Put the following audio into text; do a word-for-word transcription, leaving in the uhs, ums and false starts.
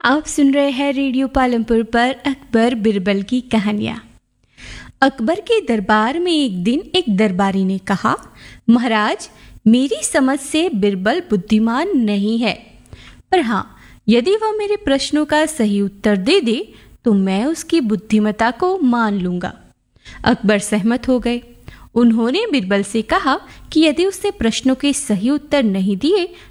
आप सुन रहे हैं रेडियो पालमपुर पर अकबर बिरबल की कहानियाँ। अकबर के दरबार में एक दिन एक दरबारी ने कहा, महाराज, मेरी समझ से बिरबल बुद्धिमान नहीं है, पर हाँ, यदि वह मेरे प्रश्नों का सही उत्तर दे दे तो मैं उसकी बुद्धिमत्ता को मान लूंगा। अकबर सहमत हो गए। उन्होंने बिरबल से कहा कि यदि उससे प्रश्नों के सही उत्तर नहीं दिए